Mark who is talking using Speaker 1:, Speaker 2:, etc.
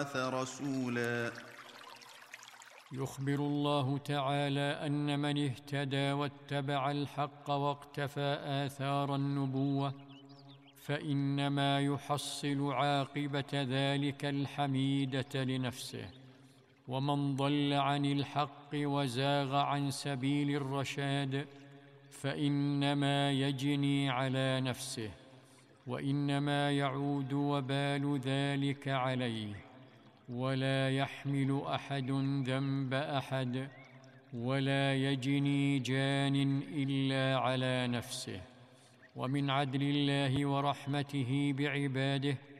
Speaker 1: رسولا.
Speaker 2: يخبر الله تعالى أن من اهتدى واتبع الحق واقتفى آثار النبوة فإنما يحصل عاقبة ذلك الحميدة لنفسه، ومن ضل عن الحق وزاغ عن سبيل الرشاد فإنما يجني على نفسه، وإنما يعود وبال ذلك عليه، ولا يحمل أحد ذنب أحد، ولا يجني جان إلا على نفسه. ومن عدل الله ورحمته بعباده